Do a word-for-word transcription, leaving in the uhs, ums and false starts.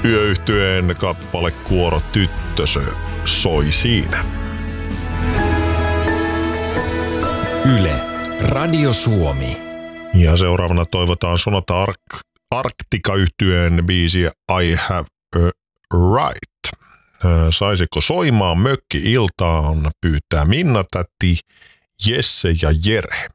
Yöyhtyeen kappale Kuoro tyttösö soi siinä. Yle, Radio Suomi. Ja seuraavana toivotaan Sonata Ark- Arktika-yhtyeen biisiä I Have a Right. Saisiko soimaan mökki-iltaan, pyytää Minna-täti, Jesse ja Jere.